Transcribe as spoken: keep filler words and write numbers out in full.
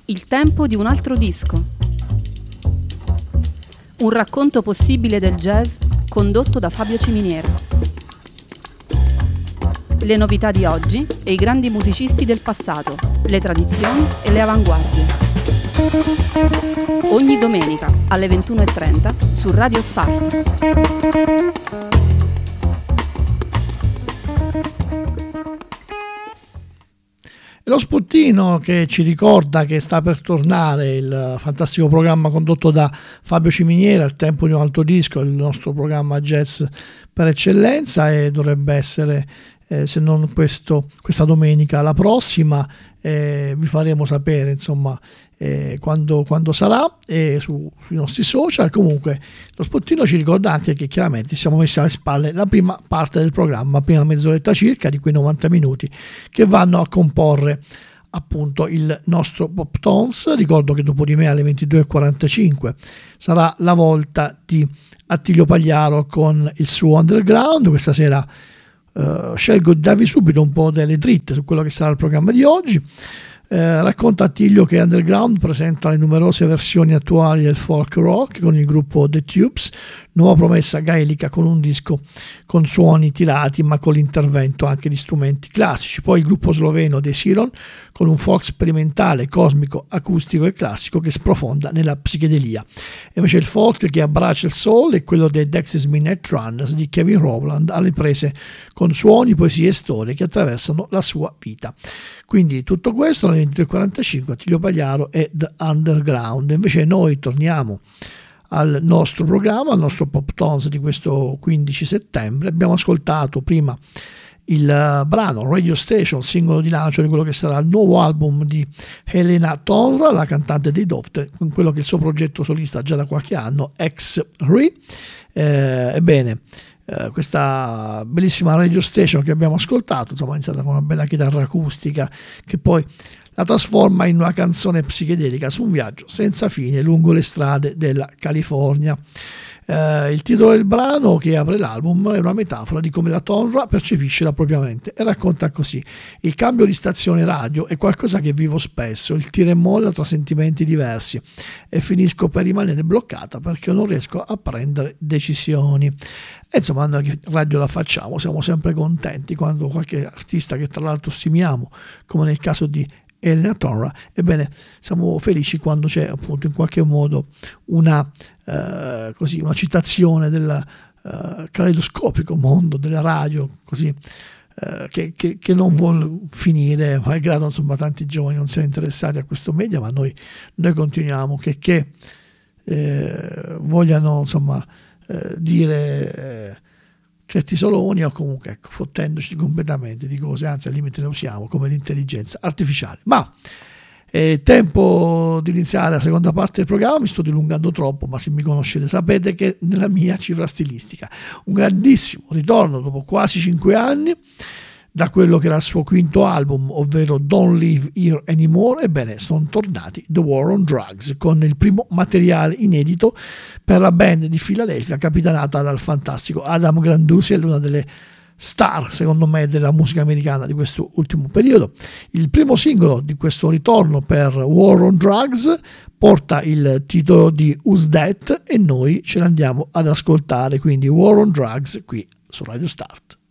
Il tempo di un altro disco. Un racconto possibile del jazz condotto da Fabio Ciminiera. Le novità di oggi e i grandi musicisti del passato, le tradizioni e le avanguardie. Ogni domenica alle ventuno e trenta su Radio Start. Lo spuntino che ci ricorda che sta per tornare il fantastico programma condotto da Fabio Ciminiera, Il tempo di un altro disco, il nostro programma jazz per eccellenza, e dovrebbe essere, eh, se non questo, questa domenica, la prossima. Eh, vi faremo sapere insomma eh, quando, quando sarà eh, su, sui nostri social. Comunque lo spuntino ci ricorda anche che chiaramente siamo messi alle spalle la prima parte del programma, prima mezz'oretta circa di quei novanta minuti che vanno a comporre appunto il nostro Pop Tones. Ricordo che dopo di me alle ventidue e quarantacinque sarà la volta di Attilio Pagliaro con il suo Underground. Questa sera Uh, scelgo di darvi subito un po' delle dritte su quello che sarà il programma di oggi. Uh, racconta Attilio che Underground presenta le numerose versioni attuali del folk rock con il gruppo The Tubes, nuova promessa gaelica con un disco con suoni tirati ma con l'intervento anche di strumenti classici. Poi il gruppo sloveno The Siron con un folk sperimentale, cosmico, acustico e classico che sprofonda nella psichedelia. E invece il folk che abbraccia il soul è quello dei Dexys Midnight Runners di Kevin Rowland, alle prese con suoni, poesie e storie che attraversano la sua vita. Quindi tutto questo alle ventidue e quarantacinque, Attilio Pagliaro e The Underground. Invece noi torniamo al nostro programma, al nostro Pop Tones di questo quindici settembre. Abbiamo ascoltato prima il uh, brano Radio Station, singolo di lancio di quello che sarà il nuovo album di Helena Tonra, la cantante dei Dofte, con quello che è il suo progetto solista già da qualche anno, X-Re. Eh, ebbene, eh, questa bellissima Radio Station che abbiamo ascoltato, insomma, è iniziata con una bella chitarra acustica che poi la trasforma in una canzone psichedelica su un viaggio senza fine lungo le strade della California. Eh, il titolo del brano che apre l'album è una metafora di come la Tonra percepisce la propria mente e racconta così: il cambio di stazione radio è qualcosa che vivo spesso, il tira e molla tra sentimenti diversi, e finisco per rimanere bloccata perché non riesco a prendere decisioni. E insomma, noi che radio la facciamo siamo sempre contenti quando qualche artista che tra l'altro stimiamo, come nel caso di Helena Tonra, ebbene siamo felici quando c'è appunto in qualche modo una, eh, così, una citazione del eh, caleidoscopico mondo della radio, così eh, che, che, che non vuol finire, malgrado insomma tanti giovani non siano interessati a questo media, ma noi, noi continuiamo, che, che eh, vogliano insomma eh, dire eh, certi soloni, o comunque ecco, fottendoci completamente di cose, anzi al limite le usiamo come l'intelligenza artificiale. Ma è tempo di iniziare la seconda parte del programma. Mi sto dilungando troppo, ma se mi conoscete sapete che nella mia cifra stilistica un grandissimo ritorno dopo quasi cinque anni da quello che era il suo quinto album, ovvero Don't Live Here Anymore. Ebbene, sono tornati The War on Drugs con il primo materiale inedito per la band di Filadelfia capitanata dal fantastico Adam Grandusiel, una delle star secondo me della musica americana di questo ultimo periodo. Il primo singolo di questo ritorno per War on Drugs porta il titolo di Who's That e noi ce l'andiamo ad ascoltare, quindi War on Drugs qui su Radio Start.